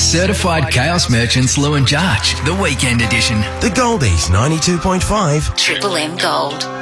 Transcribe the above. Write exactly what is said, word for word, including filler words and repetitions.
Certified Chaos Merchants Lou and Jarch, the weekend edition. The Goldies ninety-two point five. Triple M Gold.